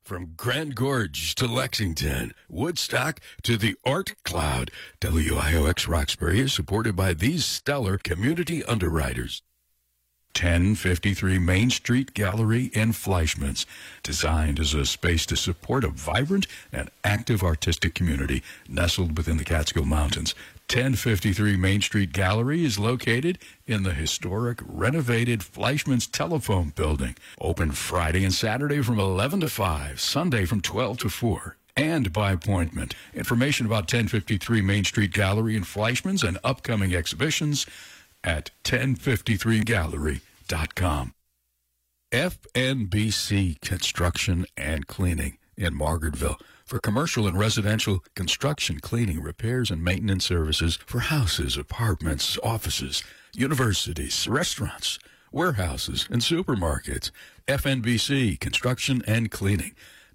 From Grand Gorge to Lexington, Woodstock to the Art Cloud, WIOX Roxbury is supported by these stellar community underwriters. 1053 Main Street Gallery in Fleischmann's, designed as a space to support a vibrant and active artistic community nestled within the Catskill Mountains. 1053 Main Street Gallery is located in the historic renovated Fleischmann's Telephone Building. Open Friday and Saturday from 11 to 5, Sunday from 12 to 4. And by appointment. Information about 1053 Main Street Gallery in Fleischmann's and upcoming exhibitions at 1053gallery.com. FNBC Construction and Cleaning in Margaretville for commercial and residential construction, cleaning, repairs, and maintenance services for houses, apartments, offices, universities, restaurants, warehouses, and supermarkets. FNBC Construction and Cleaning,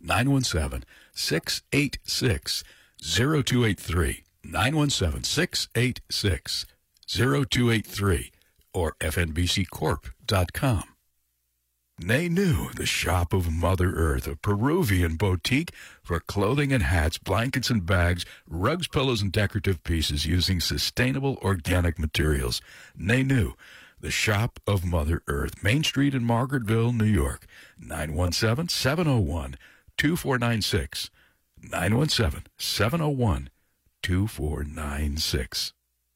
917-686-0283, 917-686-0283, or fnbccorp.com. Nenu, the shop of Mother Earth, a Peruvian boutique for clothing and hats, blankets and bags, rugs, pillows, and decorative pieces using sustainable organic materials. Nenu, the shop of Mother Earth, Main Street in Margaretville, New York, 917-701-2496, 917-701-2496.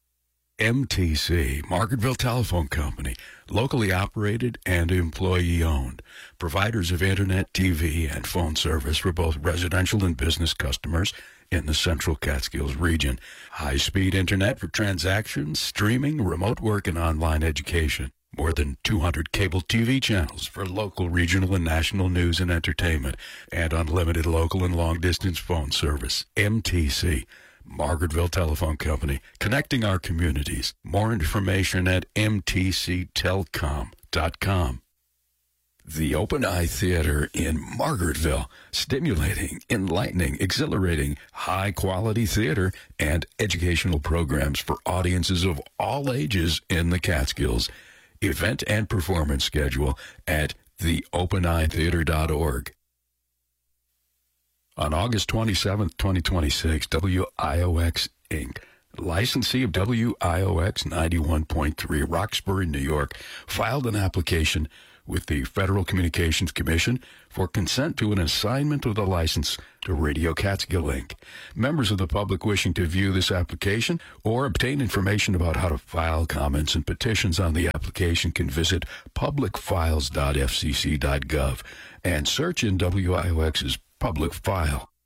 MTC, Margaretville Telephone Company, locally operated and employee-owned. Providers of Internet, TV, and phone service for both residential and business customers in the Central Catskills region. High-speed Internet for transactions, streaming, remote work, and online education. More than 200 cable TV channels for local, regional, and national news and entertainment. And unlimited local and long-distance phone service. MTC. Margaretville Telephone Company, connecting our communities. More information at mtctelcom.com. The Open Eye Theater in Margaretville, stimulating, enlightening, exhilarating, high-quality theater and educational programs for audiences of all ages in the Catskills. Event and performance schedule at theopeneyetheater.org. On August 27, 2026, WIOX, Inc., licensee of WIOX 91.3 Roxbury, New York, filed an application with the Federal Communications Commission for consent to an assignment of the license to Radio Catskill, Inc. Members of the public wishing to view this application or obtain information about how to file comments and petitions on the application can visit publicfiles.fcc.gov and search in WIOX's public file.